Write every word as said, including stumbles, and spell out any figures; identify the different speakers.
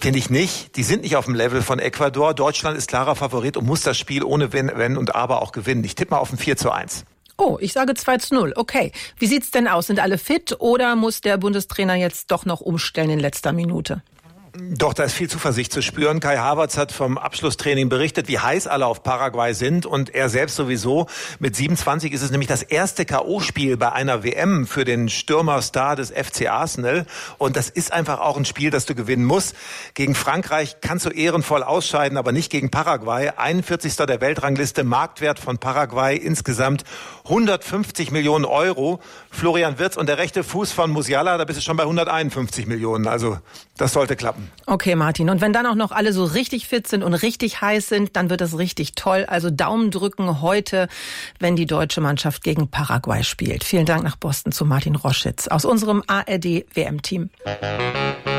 Speaker 1: Finde ich nicht. Die sind nicht auf dem Level von Ecuador. Deutschland ist klarer Favorit und muss das Spiel ohne Wenn, Wenn und Aber auch gewinnen. Ich tippe mal auf ein vier zu eins.
Speaker 2: Oh, ich sage zwei zu null. Okay. Wie sieht's denn aus? Sind alle fit oder muss der Bundestrainer jetzt doch noch umstellen in letzter Minute?
Speaker 1: Doch, da ist viel Zuversicht zu spüren. Kai Havertz hat vom Abschlusstraining berichtet, wie heiß alle auf Paraguay sind und er selbst sowieso. Mit siebenundzwanzig ist es nämlich das erste K O-Spiel bei einer W M für den Stürmerstar des F C Arsenal und das ist einfach auch ein Spiel, das du gewinnen musst. Gegen Frankreich kannst du ehrenvoll ausscheiden, aber nicht gegen Paraguay. einundvierzigster der Weltrangliste, Marktwert von Paraguay insgesamt hundertfünfzig Millionen Euro. Florian Wirtz und der rechte Fuß von Musiala, da bist du schon bei hunderteinundfünfzig Millionen. Also das sollte klappen.
Speaker 2: Okay, Martin. Und wenn dann auch noch alle so richtig fit sind und richtig heiß sind, dann wird das richtig toll. Also Daumen drücken heute, wenn die deutsche Mannschaft gegen Paraguay spielt. Vielen Dank nach Boston zu Martin Roschitz aus unserem A R D W M-Team.